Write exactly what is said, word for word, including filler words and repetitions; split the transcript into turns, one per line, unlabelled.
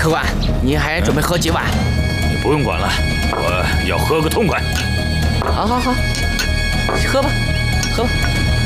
客官，您还准备喝几碗？
你不用管了，我要喝个痛快。
好好好，喝吧，喝吧。